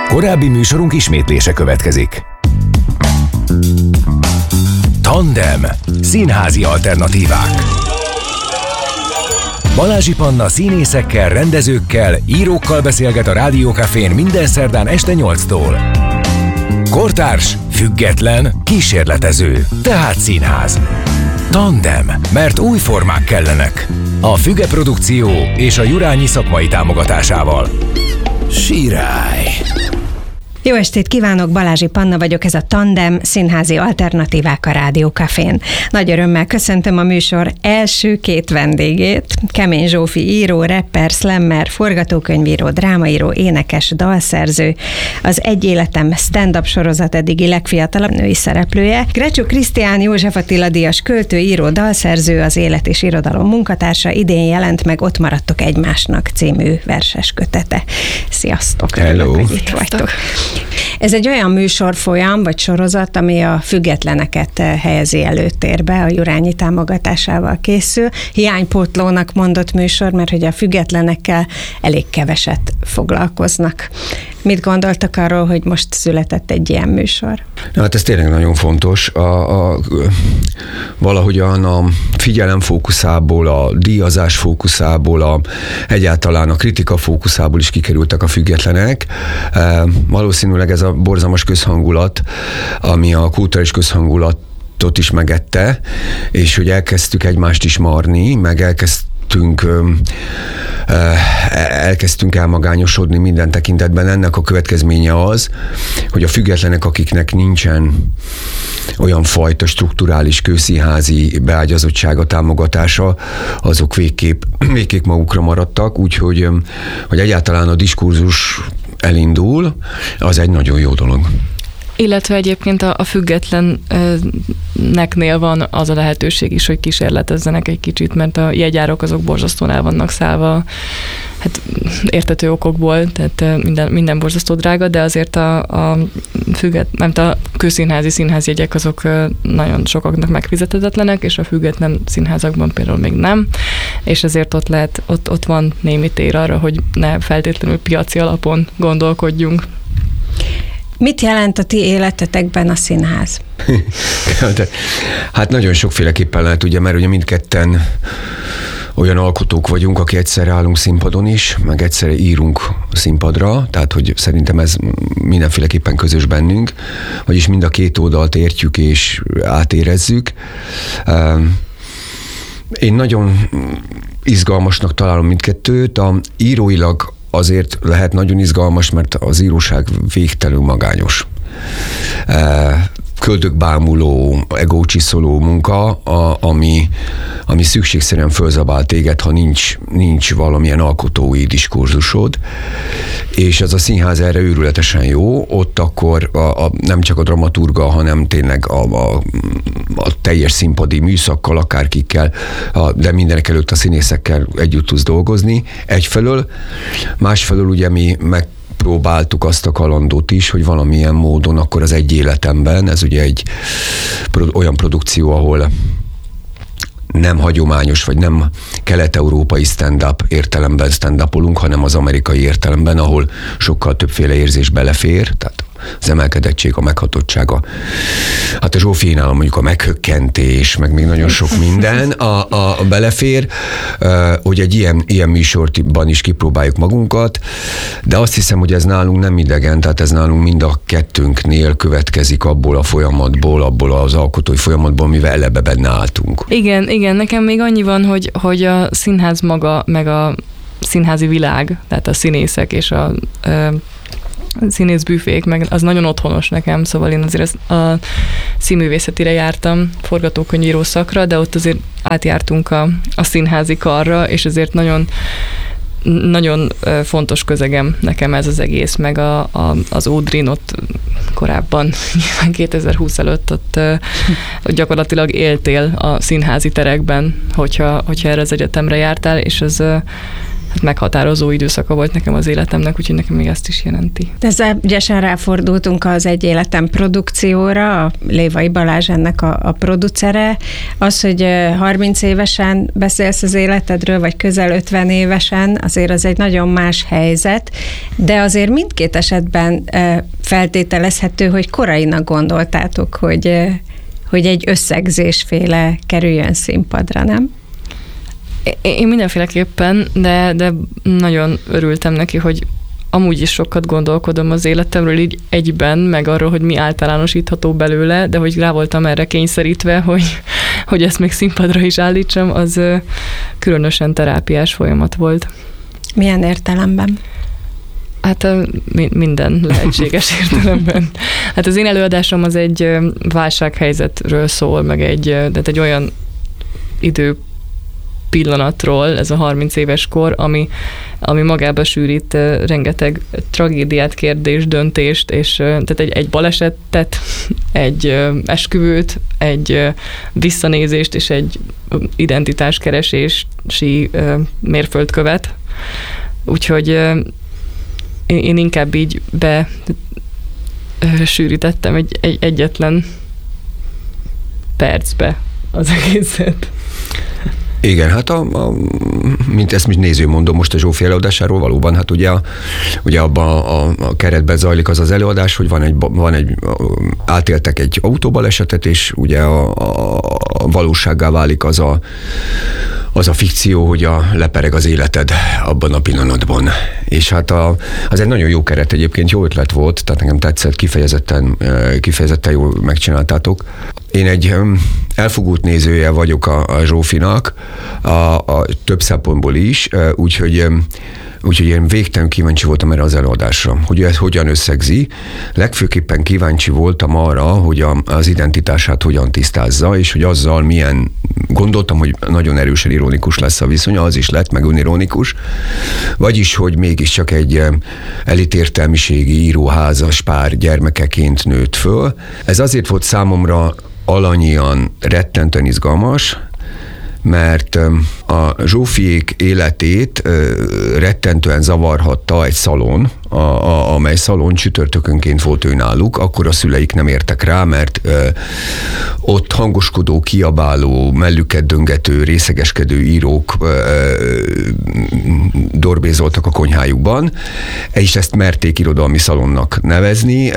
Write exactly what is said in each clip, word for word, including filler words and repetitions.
Korábbi műsorunk ismétlése következik. Tandem. Színházi alternatívák. Balázsi Panna színészekkel, rendezőkkel, írókkal beszélget a Rádió Cafén minden szerdán este nyolctól. Kortárs, független, kísérletező, tehát színház. Tandem, mert új formák kellenek. A Füge Produkció és a Jurányi szakmai támogatásával. Sirály! Jó estét kívánok, Balázsi Panna vagyok, ez a Tandem, színházi alternatívák a Rádió Cafén. Nagy örömmel köszöntöm a műsor első két vendégét, Kemény Zsófi író, rapper, slammer, forgatókönyvíró, drámaíró, énekes, dalszerző, az Egy életem stand-up sorozat eddigi legfiatalabb női szereplője, Grecsó Krisztián József Attila díjas költő, író, dalszerző, az Élet és Irodalom munkatársa, idén jelent meg Ott maradtok egymásnak című verses kötete. Sziasztok! Hello! Örülök, hogy itt vagytok. Ez egy olyan műsorfolyam, vagy sorozat, ami a függetleneket helyezi előtérbe, a Jurányi támogatásával készül. Hiánypótlónak mondott műsor, mert hogy a függetlenekkel elég keveset foglalkoznak. Mit gondoltak arról, hogy most született egy ilyen műsor? Na, hát ez tényleg nagyon fontos. A, a, valahogyan a figyelem fókuszából, a díjazás fókuszából, a, egyáltalán a kritika fókuszából is kikerültek a függetlenek. E, valószínűleg ez a borzalmas közhangulat, ami a kulturális közhangulatot is megette, és hogy elkezdtük egymást is marni, meg elkezdtük elkezdtünk elmagányosodni minden tekintetben. Ennek a következménye az, hogy a függetlenek, akiknek nincsen olyan fajta strukturális kőszínházi beágyazottsága, támogatása, azok végképp, végképp magukra maradtak, úgyhogy hogy egyáltalán a diskurzus elindul, az egy nagyon jó dolog. Illetve egyébként a, a függetleneknél van az a lehetőség is, hogy kísérletezzenek egy kicsit, mert a jegyárak azok borzasztóan el vannak szállva, hát értető okokból, tehát minden, minden borzasztó drága, de azért a, a függet, nem a közszínházi színházjegyek azok nagyon sokaknak megfizethetetlenek, és a független színházakban például még nem, és ezért ott lehet, ott, ott van némi tér arra, hogy ne feltétlenül piaci alapon gondolkodjunk. Mit jelent a ti életetekben a színház? Hát nagyon sokféleképpen lehet, ugye, mert ugye mindketten olyan alkotók vagyunk, aki egyszerre állunk színpadon is, meg egyszerre írunk színpadra, tehát hogy szerintem ez mindenféleképpen közös bennünk, vagyis mind a két oldalt értjük és átérezzük. Én nagyon izgalmasnak találom mindkettőt, a íróilag azért lehet nagyon izgalmas, mert az íróság végtelenül magányos. Köldökbámuló, egócsiszoló munka, a, ami, ami szükségszerűen fölzabál téged, ha nincs, nincs valamilyen alkotói diskurzusod, és ez a színház erre őrületesen jó, ott akkor a, a, nem csak a dramaturga, hanem tényleg a, a, a teljes színpadi műszakkal, akárkikkel, a, de mindenek előtt a színészekkel együtt tudsz dolgozni egyfelől, másfelől ugye mi meg próbáltuk azt a kalandót is, hogy valamilyen módon akkor az Egy életemben, ez ugye egy olyan produkció, ahol nem hagyományos, vagy nem kelet-európai stand-up értelemben stand-upolunk, hanem az amerikai értelemben, ahol sokkal többféle érzés belefér, tehát az emelkedettség, a meghatottsága. Hát a Zsófiénál mondjuk a meghökkentés, meg még nagyon sok minden a, a, a belefér, hogy egy ilyen, ilyen műsorban is kipróbáljuk magunkat, de azt hiszem, hogy ez nálunk nem idegen, tehát ez nálunk mind a kettőnknél következik abból a folyamatból, abból az alkotói folyamatból, mivel eleve benne álltunk. Igen, igen, nekem még annyi van, hogy, hogy a színház maga, meg a színházi világ, tehát a színészek és a színészbüfék, meg az nagyon otthonos nekem, szóval én azért a színművészetire jártam, forgatókönyvíró szakra, de ott azért átjártunk a, a színházi karra, és azért nagyon nagyon fontos közegem nekem ez az egész, meg a, a, az Ódrin ott korábban, kétezer-húsz előtt ott, ott gyakorlatilag éltél a színházi terekben, hogyha, hogyha erre az egyetemre jártál, és ez hát meghatározó időszaka volt nekem az életemnek, úgyhogy nekem még ezt is jelenti. De ezzel ügyesen ráfordultunk az Egy életem produkcióra, a Lévai Balázs ennek a, a producere. Az, hogy harminc évesen beszélsz az életedről, vagy közel ötven évesen, azért az egy nagyon más helyzet, de azért mindkét esetben feltételezhető, hogy korainak gondoltátok, hogy, hogy egy összegzésféle kerüljön színpadra, nem? Én mindenféleképpen, de, de nagyon örültem neki, hogy amúgy is sokat gondolkodom az életemről így egyben, meg arról, hogy mi általánosítható belőle, de hogy rá voltam erre kényszerítve, hogy, hogy ezt még színpadra is állítsam, az különösen terápiás folyamat volt. Milyen értelemben? Hát minden lehetséges értelemben. Hát az én előadásom az egy válsághelyzetről szól, meg egy, tehát egy olyan idő pillanatról, ez a harminc éves kor, ami, ami magába sűrít uh, rengeteg tragédiát, kérdést, döntést, és uh, tehát egy, egy balesetet, egy uh, esküvőt, egy uh, visszanézést és egy identitáskeresési uh, mérföldkövet. Úgyhogy uh, én, én inkább így be uh, sűrítettem egy, egy egyetlen percbe az egészet. Igen, hát a, a, mint ezt néző mondom most a Zsófi előadásáról, valóban, hát ugye, ugye abban a, a keretben zajlik az az előadás, hogy van egy, van egy átéltek egy autóbalesetet, és ugye a, a, a valósággá válik az a, az a fikció, hogy a, lepereg az életed abban a pillanatban. És hát a, az egy nagyon jó keret egyébként, jó ötlet volt, tehát nekem tetszett, kifejezetten, kifejezetten jól megcsináltátok. Én egy elfogult nézője vagyok a, a Zsófinak, a, a több szempontból is, úgyhogy, úgyhogy én végtelenül kíváncsi voltam erre az előadásra, hogy ez hogyan összegzi. Legfőképpen kíváncsi voltam arra, hogy a, az identitását hogyan tisztázza, és hogy azzal milyen, gondoltam, hogy nagyon erősen ironikus lesz a viszonya, az is lett, meg önironikus, vagyis, hogy mégiscsak egy elitértelmiségi íróházas pár gyermekeként nőtt föl. Ez azért volt számomra alanyian rettentően izgalmas, mert a Zsófiék életét rettentően zavarhatta egy szalon, a, a, amely szalon csütörtökönként volt ő náluk, akkor a szüleik nem értek rá, mert ö, ott hangoskodó, kiabáló, mellüket döngető, részegeskedő írók ö, ö, dorbézoltak a konyhájukban, és ezt merték irodalmi szalonnak nevezni.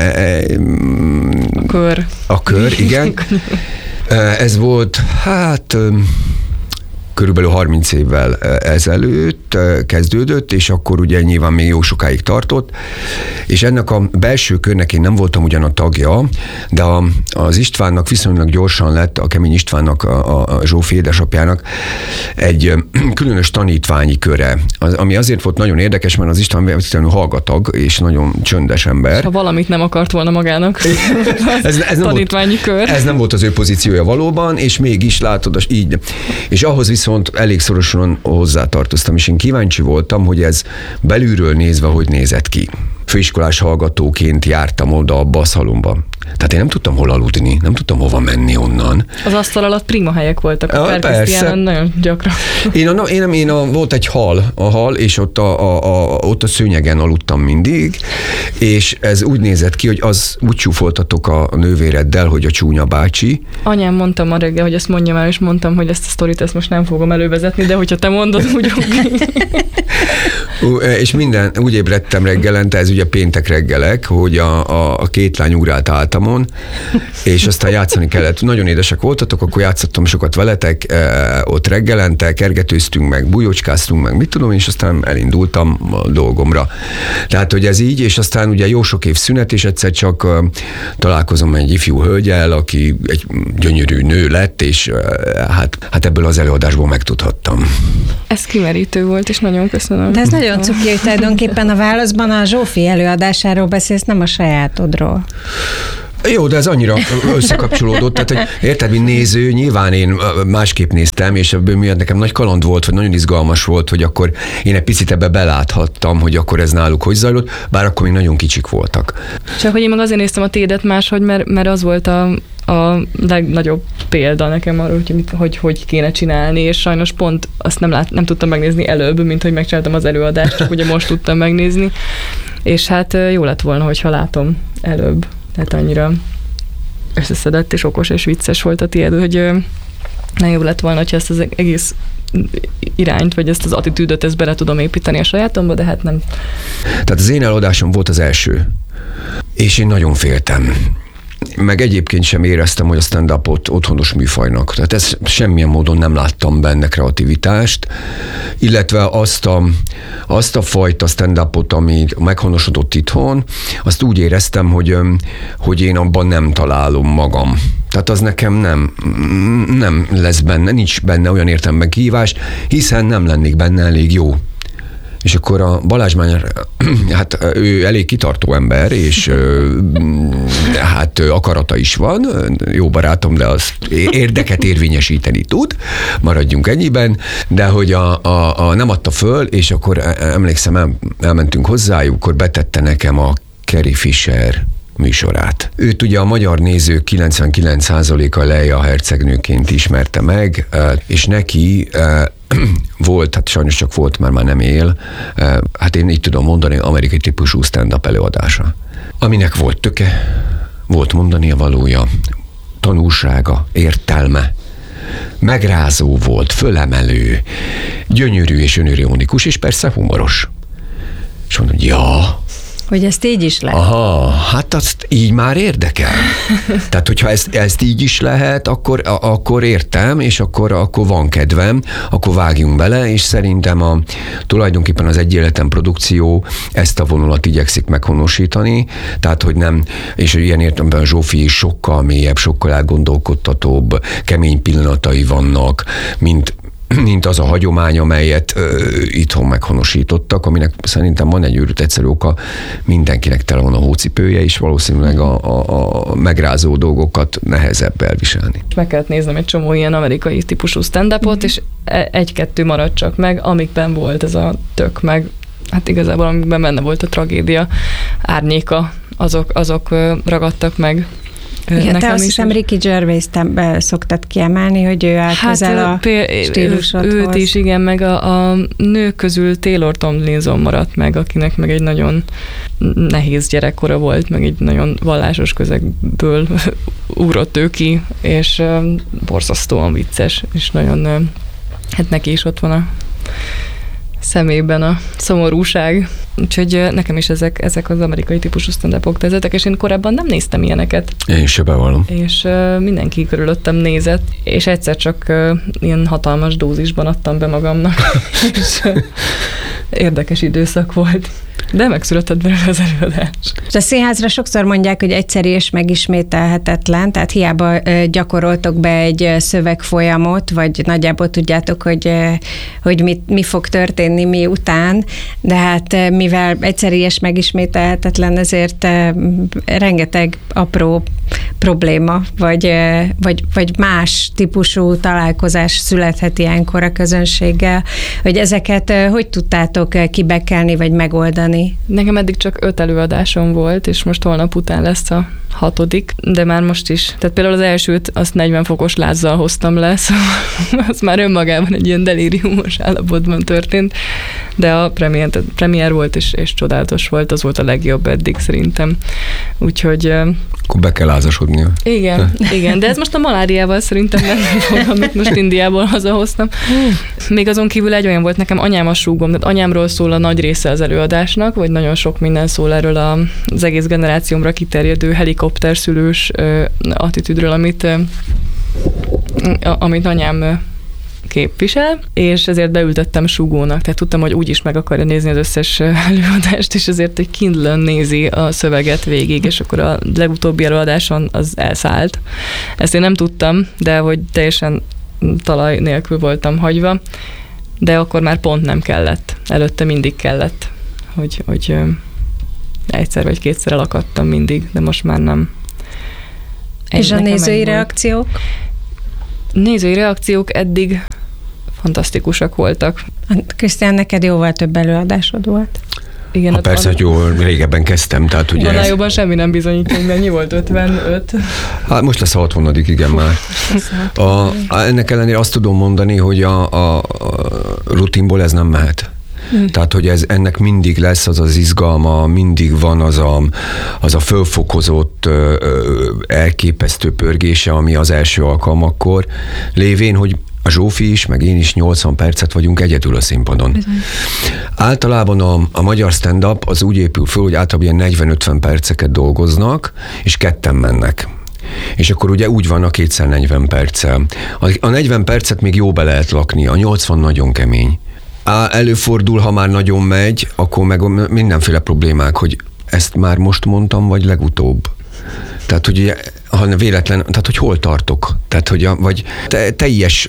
A kör. A kör, igen. Ez volt, hát körülbelül harminc évvel ezelőtt kezdődött, és akkor ugye nyilván még jó sokáig tartott, és ennek a belső körnek én nem voltam ugyan a tagja, de a, az Istvánnak viszonylag gyorsan lett, a Kemény Istvánnak, a, a Zsófi édesapjának egy különös tanítványi köre, az, ami azért volt nagyon érdekes, mert az István viszonylag hallgatag, és nagyon csöndes ember. Ha valamit nem akart volna magának, ez, ez nem tanítványi volt, kör. Ez nem volt az ő pozíciója valóban, és mégis látod, így. És ahhoz viszont elég szorosan hozzátartoztam, és én kíváncsi voltam, hogy ez belülről nézve hogy nézett ki. Főiskolás hallgatóként jártam oda abba a szalomba. Tehát én nem tudtam hol aludni, nem tudtam hova menni onnan. Az asztal alatt prima helyek voltak a Perkesztiánon nagyon gyakran. Én, a, én, én a, volt egy hal, a hal, és ott a, a, a, ott a szőnyegen aludtam mindig, és ez úgy nézett ki, hogy az úgy csúfoltatok a nővéreddel, hogy a csúnya bácsi. Anyám mondtam ma reggel, hogy ezt mondjam el, és mondtam, hogy ezt a sztorit ezt most nem fogom elővezetni, de hogyha te mondod, úgy És minden, úgy ébredtem reggelente, ez ugye péntek reggelek, hogy a, a, a két lány ugrált áltamon, és aztán játszani kellett. Nagyon édesek voltatok, akkor játszottam sokat veletek, e, ott reggelente, kergetőztünk meg, bujócskáztunk meg, mit tudom, és aztán elindultam a dolgomra. Tehát, hogy ez így, és aztán ugye jó sok év szünet, és egyszer csak uh, találkozom egy ifjú hölgyel, aki egy gyönyörű nő lett, és uh, hát, hát ebből az előadásból megtudhattam. Ez kimerítő volt, és nagyon köszönöm. De ez nagyon cuki, hogy tulajdonképpen a válaszban a Zsófi előadásáról beszélsz, nem a sajátodról. Jó, de ez annyira összekapcsolódott, tehát hogy érted, mint néző, nyilván én másképp néztem, és ebből miatt nekem nagy kaland volt, vagy nagyon izgalmas volt, hogy akkor én egy picit ebbe beláthattam, hogy akkor ez náluk hogy zajlott, bár akkor még nagyon kicsik voltak. Csak hogy én meg azért néztem a tédet máshogy, mert, mert az volt a a legnagyobb példa nekem arra, hogy mit, hogy, hogy kéne csinálni, és sajnos pont azt nem, lát, nem tudtam megnézni előbb, mint hogy megcsináltam az előadást, csak ugye most tudtam megnézni, és hát jó lett volna, hogyha látom előbb. Tehát annyira összeszedett és okos és vicces volt a tiéd, hogy nagyon jó lett volna, hogyha ezt az egész irányt, vagy ezt az attitűdöt, ezt bele tudom építeni a sajátomba, de hát nem. Tehát az én előadásom volt az első, és én nagyon féltem. Meg egyébként sem éreztem, hogy a stand-upot otthonos műfajnak. Tehát ez semmilyen módon nem láttam benne kreativitást, illetve azt a, azt a fajta stand-upot, ami meghonosodott itthon, azt úgy éreztem, hogy, hogy én abban nem találom magam. Tehát az nekem nem, nem lesz benne, nincs benne olyan értelemben kihívás, hiszen nem lennék benne elég jó. És akkor a Balázs Mányár, hát ő elég kitartó ember, és hát akarata is van, jó barátom, de az érdeket érvényesíteni tud, maradjunk ennyiben, de hogy a, a, a nem adta föl, és akkor emlékszem, el, elmentünk hozzájuk, akkor betette nekem a Carrie Fisher műsorát. Őt ugye a magyar nézők kilencvenkilenc százaléka Leia hercegnőként ismerte meg, és neki volt, hát sajnos csak volt, mert már nem él, hát én így tudom mondani, amerikai típusú stand-up előadása, aminek volt töke, volt mondania valója, tanulsága, értelme, megrázó volt, fölemelő, gyönyörű és önironikus, és persze humoros. És mondom, ja, hogy ezt így is lehet. Aha, hát azt így már érdekel. Tehát, hogyha ezt, ezt így is lehet, akkor, a, akkor értem, és akkor, akkor van kedvem, akkor vágjunk bele, és szerintem a, tulajdonképpen az Egy Életem produkció ezt a vonulat igyekszik meghonosítani, tehát, hogy nem, és ilyen értelemben a Zsófi is sokkal mélyebb, sokkal elgondolkodtatóbb, kemény pillanatai vannak, mint mint az a hagyomány, amelyet ö, itthon meghonosítottak, aminek szerintem van egy őrült egyszerű oka, mindenkinek tele van a hócipője, és valószínűleg a, a, a megrázó dolgokat nehezebb elviselni. Meg kellett néznem egy csomó ilyen amerikai típusú stand-upot, mm-hmm. és egy-kettő maradt csak meg, amikben volt ez a tök, meg hát igazából amikben benne volt a tragédia árnyéka, azok, azok ragadtak meg. Igen, te azt hiszem Ricky Gervais-t szoktad kiemelni, hogy ő áll hát közel a pé- stílusodhoz. Őt is, igen, meg a, a nők közül Taylor Tomlinson maradt meg, akinek meg egy nagyon nehéz gyerekkora volt, meg egy nagyon vallásos közegből ugrott ő ki, és borzasztóan vicces, és nagyon, hát neki is ott van a szemében a szomorúság. Úgyhogy nekem is ezek, ezek az amerikai típusú stand-upok tetszett, és én korábban nem néztem ilyeneket. Én se bevallom. És uh, mindenki körülöttem nézett, és egyszer csak uh, ilyen hatalmas dózisban adtam be magamnak, és uh, érdekes időszak volt. De megszületett belőle az előadás. A színházra sokszor mondják, hogy egyszerű és megismételhetetlen, tehát hiába gyakoroltok be egy szövegfolyamot, vagy nagyjából tudjátok, hogy, hogy mit, mi fog történni mi után, de hát mivel egyszerű és megismételhetetlen, ezért rengeteg apró probléma, vagy, vagy, vagy más típusú találkozás születhet ilyenkor a közönséggel, hogy ezeket hogy tudtátok kibekelni, vagy megoldani? Nekem eddig csak öt előadásom volt, és most holnap után lesz a hatodik, de már most is. Tehát például az elsőt azt negyven fokos lázzal hoztam le, szóval az már önmagában egy ilyen delíriumos állapotban történt, de a premier, premier volt, és, és csodálatos volt, az volt a legjobb eddig szerintem. Úgyhogy... Akkor be kell lázasodnia. Igen, igen, de ez most a maláriával szerintem nem volt, amit most Indiából hazahoztam. Még azon kívül egy olyan volt nekem, anyám a súgom, tehát anyámról szól a nagy része az előadásnak, vagy nagyon sok minden szól erről az egész generációmra kiterjedő helikopterszülős attitűdről, amit, amit anyám képvisel, és ezért beültettem súgónak, tehát tudtam, hogy úgyis meg akarja nézni az összes előadást, és ezért egy Kindle-ön nézi a szöveget végig, és akkor a legutóbbi előadáson az elszállt. Ezt én nem tudtam, de hogy teljesen talaj nélkül voltam hagyva, de akkor már pont nem kellett. Előtte mindig kellett, hogy, hogy egyszer vagy kétszer elakadtam mindig, de most már nem. És a nézői reakciók? Nézői reakciók eddig fantasztikusak voltak. Krisztián, neked jóval több előadásod volt? Igen, ha persze, hogy jó, régebben kezdtem, tehát ugye... Annál jobban semmi nem bizonyít, hogy mennyi volt, ötvenöt? Hát most lesz a hatvanedik, igen már. A, a, ennek ellenére azt tudom mondani, hogy a, a, a rutinból ez nem mehet. Hmm. Tehát, hogy ez, ennek mindig lesz az az izgalma, mindig van az a, az a fölfokozott, elképesztő pörgése, ami az első alkalmakkor lévén, hogy a Zsófi is, meg én is nyolcvan percet vagyunk egyedül a színpadon. Bizony. Általában a, a magyar stand-up az úgy épül föl, hogy általában ilyen negyven-ötven perceket dolgoznak, és ketten mennek. És akkor ugye úgy van a kétszer negyven perccel. A, a negyven percet még jó be lehet lakni, a nyolcvan nagyon kemény. Előfordul, ha már nagyon megy, akkor meg mindenféle problémák, hogy ezt már most mondtam, vagy legutóbb. Tehát, hogy ha véletlen, tehát, hogy hol tartok. Tehát, hogy a, vagy te, teljes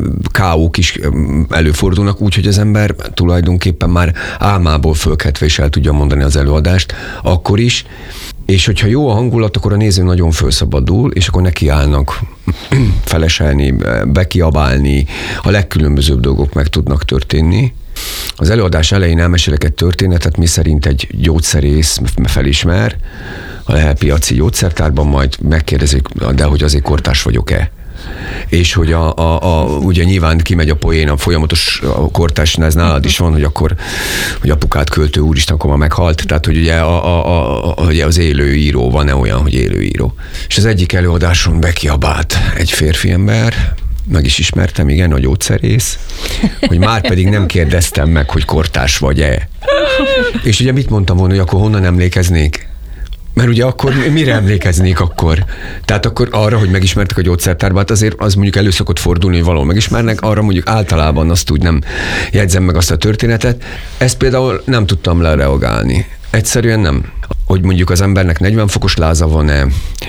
ká ók is előfordulnak úgy, hogy az ember tulajdonképpen már álmából fölkeltve is el tudja mondani az előadást, akkor is. És hogyha jó a hangulat, akkor a néző nagyon felszabadul, és akkor nekiállnak feleselni, bekiabálni, a legkülönbözőbb dolgok meg tudnak történni. Az előadás elején elmesélek egy történetet, mi szerint egy gyógyszerész felismer a lehelpiaci gyógyszertárban, majd megkérdezik, de hogy azért kortárs vagyok-e? És hogy a, a, a, ugye nyilván kimegy a poén, a folyamatos a kortársnál, ez nálad is van, hogy akkor hogy apukát költő, úristen, akkor már meghalt. Tehát, hogy ugye, a, a, a, ugye az élő író, van-e olyan, hogy élő író. És az egyik előadáson bekiabált egy férfi ember, meg is ismertem, igen, a gyógyszerész, hogy már pedig nem kérdeztem meg, hogy kortárs vagy-e. És ugye mit mondtam volna, hogy akkor honnan emlékeznék? Mert ugye akkor mire emlékeznék akkor? Tehát akkor arra, hogy megismertek a gyógyszertárba, hát azért az mondjuk elő szokott fordulni, hogy valahol megismernek, arra mondjuk általában azt úgy nem jegyzem meg azt a történetet. Ezt például nem tudtam lereagálni. Egyszerűen nem. Hogy mondjuk az embernek negyven fokos láza van-e,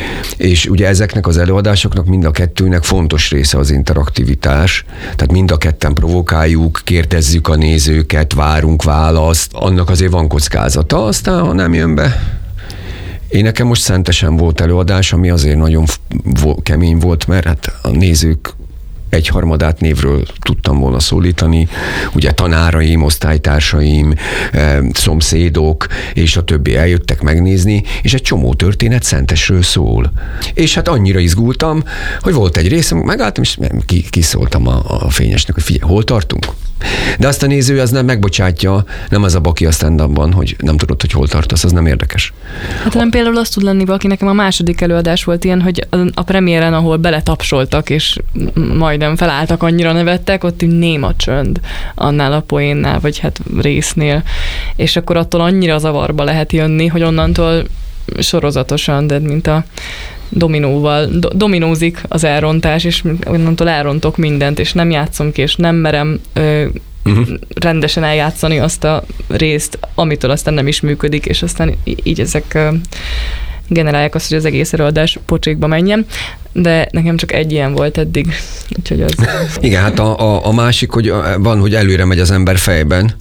és ugye ezeknek az előadásoknak mind a kettőnek fontos része az interaktivitás, tehát mind a ketten provokáljuk, kérdezzük a nézőket, várunk választ, annak azért van kockázata, aztán ha nem jön be. Én nekem most Szentesen volt előadás, ami azért nagyon kemény volt, mert hát a nézők egyharmadát névről tudtam volna szólítani, ugye tanáraim, osztálytársaim, szomszédok, és a többi eljöttek megnézni, és egy csomó történet Szentesről szól. És hát annyira izgultam, hogy volt egy részem, megálltam, és kiszóltam a, a fényesnek, hogy figyelj, hol tartunk? De azt a néző az nem megbocsátja, nem az a baki a stand-upban, hogy nem tudod, hogy hol tartasz, az nem érdekes. Hát nem például azt tud lenni valaki, nekem a második előadás volt ilyen, hogy a premiéren, ahol beletapsoltak, és majdnem felálltak, annyira nevettek, ott néma csönd annál a poénnál, vagy hát résznél. És akkor attól annyira zavarba lehet jönni, hogy onnantól sorozatosan, de mint a dominóval, do, dominózik az elrontás, és onnantól elrontok mindent, és nem játszom ki, és nem merem ö, uh-huh. rendesen eljátszani azt a részt, amitől aztán nem is működik, és aztán így ezek ö, generálják azt, hogy az egész előadás pocsékba menjen, de nekem csak egy ilyen volt eddig. Úgyhogy az... Igen, hát a, a, a másik, hogy van, hogy előre megy az ember fejben,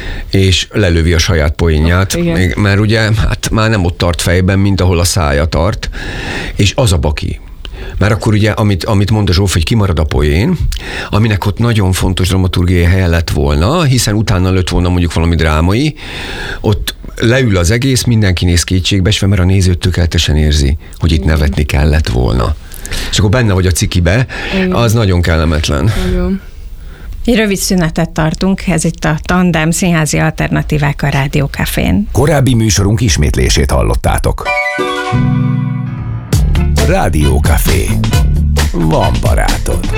és lelövi a saját poénját, még, mert ugye hát már nem ott tart fejben, mint ahol a szája tart, és az a baki. Mert akkor ugye, amit, amit mond a Zsóf, hogy kimarad a poén, aminek ott nagyon fontos dramaturgiai helye lett volna, hiszen utána lett volna mondjuk valami drámai, ott leül az egész, mindenki néz kétségbeesve, mert a néző tökéletesen érzi, hogy itt nevetni kellett volna. És akkor benne vagy a cikibe, az nagyon kellemetlen. Nagyon. Egy rövid szünetet tartunk, ez itt a Tandem Színházi Alternatívák a Rádió Cafén. Korábbi műsorunk ismétlését hallottátok. Rádió Café. Van barátod.